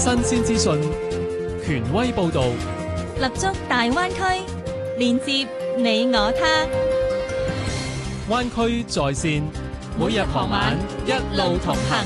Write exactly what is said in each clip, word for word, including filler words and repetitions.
新鮮資訊，權威報導， 立足大灣區，連接你我他。 灣區在線，每日傍晚一路同行。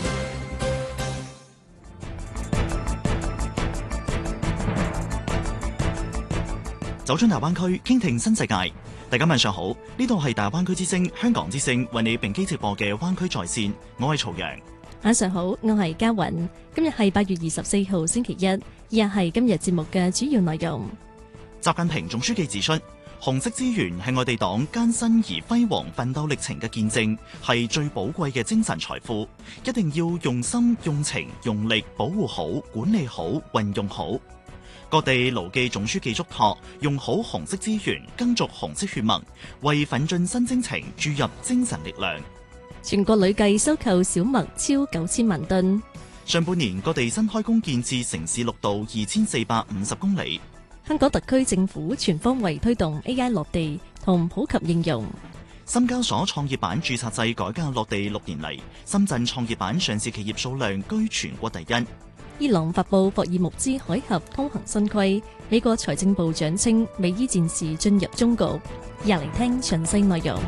走進大灣區，傾聽新世界。大家晚上好，呢度係大灣區之聲、香港之聲為你並機直播嘅灣區在線，我係曹陽。 晚上好，我係嘉韻。今日係八月二十四號星期一，以下係今日節目嘅主要內容。 習近平總書記指出，紅色資源係我哋黨艱辛而輝煌奮鬥歷程嘅見證，係最寶貴嘅精神財富，一定要用心、用情、用力保護好、管理好、運用好。各地牢記總書記囑託，用好紅色資源，耕耘紅色血脈，為奮進新征程注入精神力量。 全國累計收購小麥超九千萬噸。 上半年各地新開工建設城市綠道二千四百五十公里。 香港特區政府全方位推動 A I 落地同普及應用。 深交所創業板註冊制改革落地六年嚟，深圳創業板上市企業數量居全國第一。 伊朗發布霍爾木茲海峽通行新規，美國財政部長稱美伊戰事進入終局。入嚟聽詳細內容。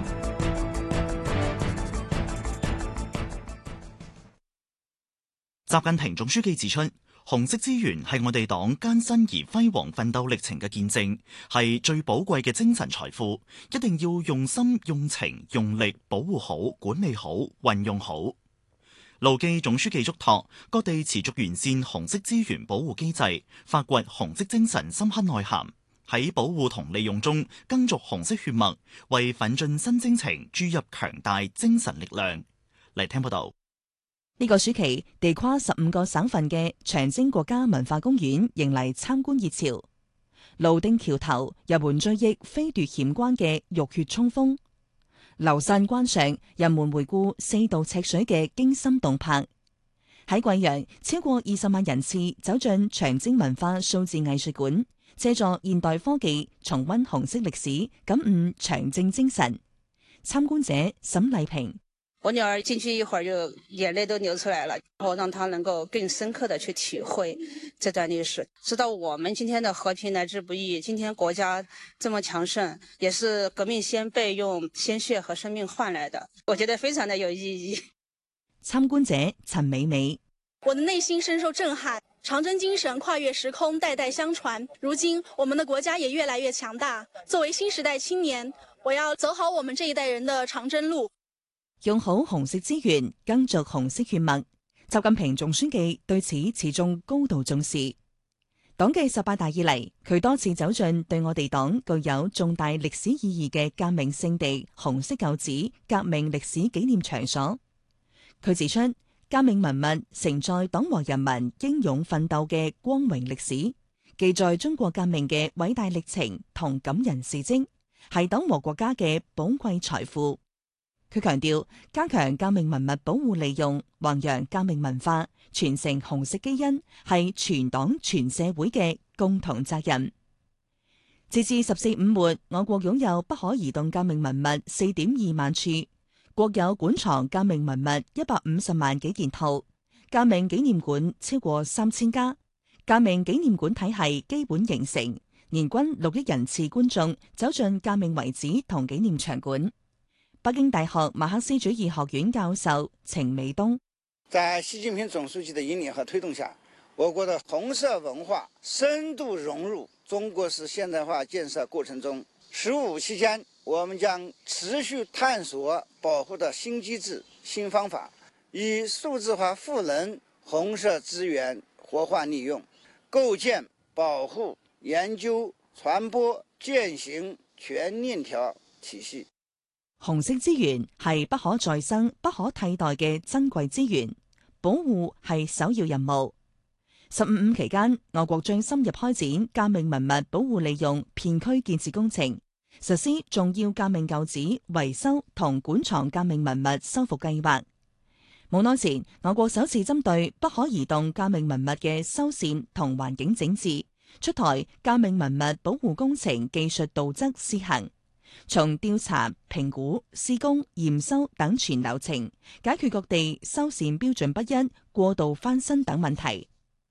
習近平總書記指出，紅色資源係我哋黨艱辛而輝煌奮鬥歷程嘅見證，係最寶貴嘅精神財富，一定要用心、用情、用力保護好、管理好、運用好。牢記總書記囑託，各地持續完善紅色資源保護機制，發掘紅色精神深刻內涵，喺保護同利用中耕耘紅色血脈，為奮進新征程注入強大精神力量。嚟聽報道。 呢個暑期，地跨十五個省份嘅長征國家文化公園迎嚟參觀熱潮。蘆汀橋頭人們追憶飛奪險關嘅浴血衝鋒。流散關上，人們回顧四渡赤水嘅驚心動魄。喺貴陽，超過二十萬人次走進長征文化數字藝術館，借助現代科技重溫紅色歷史，感悟長征精神。參觀者沈麗萍： 我女兒進去一會兒就眼淚都流出來了，然後讓她能夠更深刻地去體會這段歷史，知道我們今天的和平來之不易，今天國家這麼強盛，也是革命先輩用鮮血和生命換來的，我覺得非常的有意義。 參觀者陳美美： 我的內心深受震撼，長征精神跨越時空，代代相傳，如今我們的國家也越來越強大，作為新時代青年，我要走好我們這一代人的長征路。 用好紅色資源，耕耘紅色血脈。習近平總書記對此始終高度重視。黨紀十八大以嚟，佢多次走進對我哋黨具有重大歷史意義嘅革命聖地紅色舊址革命歷史紀念場所。佢指出，革命文物承載黨和人民英勇奮鬥嘅光榮歷史，記載中國革命嘅偉大歷程同感人事蹟，係黨和國家嘅寶貴財富。佢強調，加強革命文物保護利用，弘揚革命文化，傳承紅色基因，係全黨全社會嘅共同責任。截至十四五末，我國擁有不可移動革命文物四點二萬處，國有館藏革命文物一百五十萬幾件套，革命紀念館超過三千家，革命紀念館體系基本形成，年均六億人次觀眾走進革命遺址同紀念場館。北京大學馬克思主義學院教授程美東： 在習近平總書記的引領和推動下，我國的紅色文化深度融入中國式現代化建設過程中。十五期間，我們將持續探索保護的新機制、新方法，以數字化賦能紅色資源活化利用，構建保護、研究、傳播、踐行全鏈條體系。 紅色資源係不可再生、不可替代嘅珍貴資源，保護係首要任務。十五五期間，我國將深入開展革命文物保護利用片區建設工程，實施重要革命舊址維修同館藏革命文物修復計劃。冇耐前，我國首次針對不可移動革命文物嘅修繕同環境整治，出台革命文物保護工程技術導則試行。從調查、評估、施工、驗收等全流程，解決各地修繕標準不一、過度翻新等問題。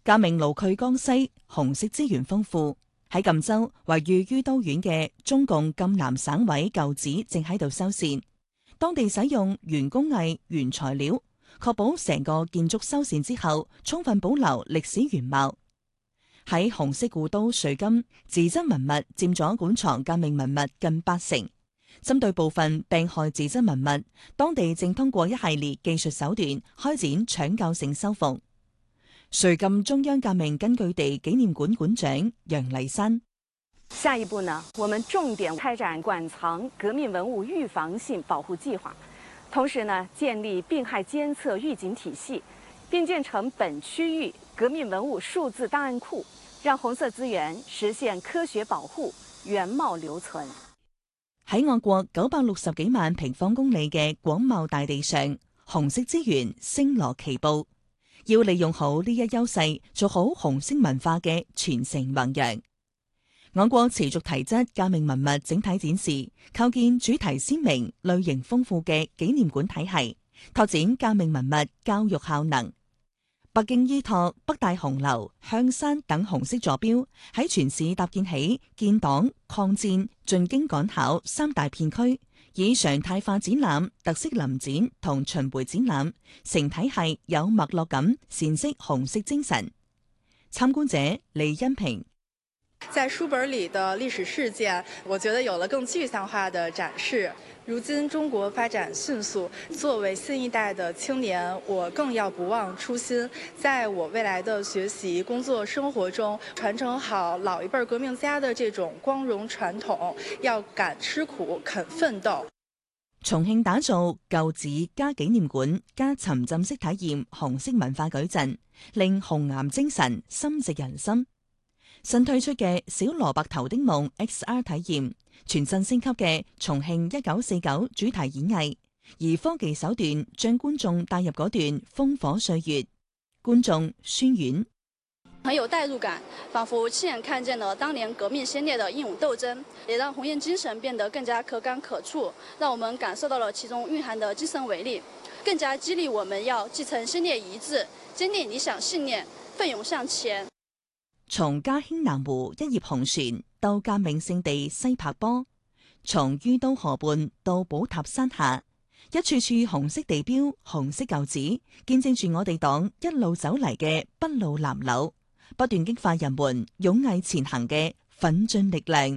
革命路距江西，紅色資源豐富。喺贛州位於于都縣嘅中共贛南省委舊址正喺度修繕，當地使用原工藝原材料，確保成個建築修繕之後充分保留歷史原貌。喺紅色故都瑞金，自質文物佔咗館藏革命文物近八成。針對部分病害自質文物，當地正通過一系列技術手段開展搶救性修復。瑞金中央革命根據地紀念館館長楊麗珊： 下一步呢，我們重點開展館藏革命文物預防性保護計劃，同時呢，建立病害監測預警體系，並建成本區域革命文物數字檔案庫，讓紅色資源實現科學保護、原貌留存。喺我國九百六十幾萬平方公里嘅廣袤大地上，紅色資源星羅棋布，要利用好呢一優勢，做好紅色文化嘅傳承弘揚。我國持續提質革命文物整體展示，構建主題鮮明、類型豐富嘅紀念館體系，拓展革命文物教育效能。北京依託北大紅樓、香山等紅色座標，喺全市搭建起建黨、抗戰、進京趕考三大片區，以常態化展覽、特色臨展同巡迴展覽，成體系有脈絡咁闡釋紅色精神。參觀者李欣平： 在書本裡的歷史事件，我覺得有了更具象化的展示。如今中國發展迅速，作為新一代的青年，我更要不忘初心，在我未來的學習、工作、生活中，傳承好老一輩革命家的這種光榮傳統，要敢吃苦、肯奮鬥。 重慶打造舊址加紀念館加沉浸式體驗紅色文化矩陣，令紅岩精神深植人心。新推出嘅小蘿蔔頭的夢 X R 體驗，全新升級嘅重慶一九四九主題演藝，而科技手段將觀眾帶入嗰段烽火歲月。觀眾宣遠： 很有代入感，仿佛親眼看見了當年革命先烈的英勇鬥爭，也讓紅岩精神變得更加可感可觸，讓我們感受到了其中蘊含的精神偉力，更加激勵我們要繼承先烈遺志，堅定理想信念，奮勇向前。 從嘉興南湖一葉紅船到革命聖地西柏坡，從于都河畔到寶塔山下，一處處紅色地標、紅色舊址，見證住我哋黨一路走嚟嘅篳路藍縷，不斷激發人們勇毅前行嘅奮進力量。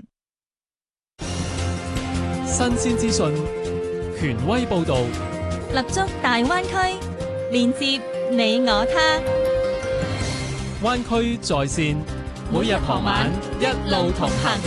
新鮮資訊，權威報導， 立足大灣區，連接你我他。 灣區在線，每日傍晚一路同行。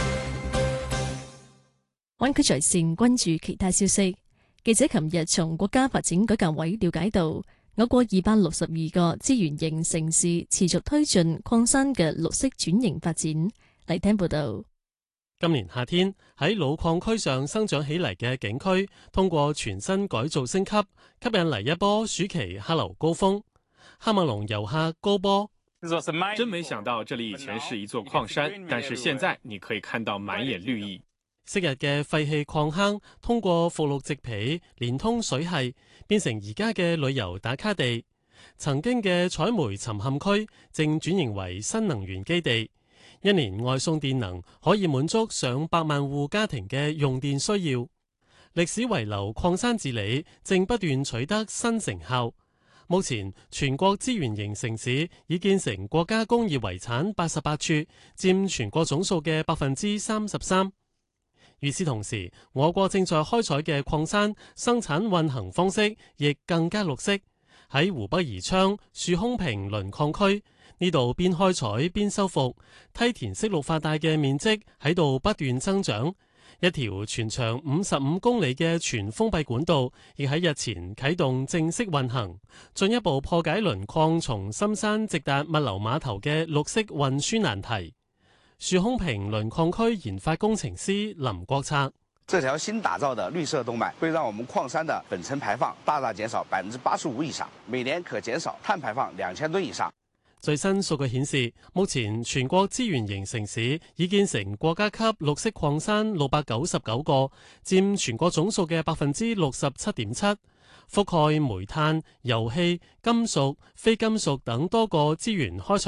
灣區在線關注其他消息。記者琴日從國家發展改革委了解到，我國二百六十二個資源型城市持續推進礦山嘅綠色轉型發展。嚟聽報道。 今年夏天喺老礦區上生長起嚟嘅景區，通過全新改造升級，吸引嚟一波暑期客流高峰。喀麥隆遊客高波： 真沒想到這裡以前是一座礦山，但是現在你可以看到滿眼綠意。 昔日嘅廢棄礦坑，通過復綠植皮連通水系，變成而家嘅旅遊打卡地。曾經嘅採煤沉陷區，正轉型為新能源基地。一年外送電能可以滿足上百萬戶家庭嘅用電需要。歷史遺留礦山治理正不斷取得新成效。目前全國資源型城市已建成國家工業遺產八十八處，佔全國總數嘅百分之三十三。與此同時，我國正在開採嘅礦山生產運行方式亦更加綠色。喺湖北宜昌樹空坪磷礦區，呢度邊開採邊修復，梯田式綠化帶嘅面積喺度不斷增長。一條全長五十五公里嘅全封閉管道，亦喺日前啟動正式運行，進一步破解磷礦從深山直達物流碼頭嘅綠色運輸難題。樹空坪磷礦區研發工程師林國策： 這條新打造的綠色動脈會讓我們礦山的本層排放大大減少百分之八十五以上，每年可減少碳排放兩千噸以上。 最新數據顯示，目前全國資源型城市已建成國家級綠色礦山六百九十九個，佔全國總數嘅百分之六十七點七，覆蓋煤炭、油氣、金屬、非金屬等多個資源開採